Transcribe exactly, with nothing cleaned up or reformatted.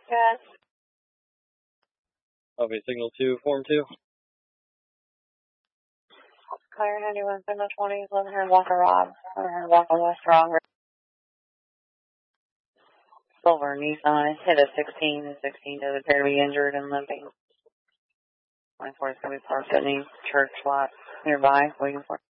Yes. Copy, signal two, form two. Clear ninety-one, signal twenty, eleven hundred Walker Rob, eleven hundred Walker West Rob. Silver Nissan hit a sixteen, sixteen does appear to be injured and limping. twenty-four is going to be parked at the church lot nearby, waiting for it.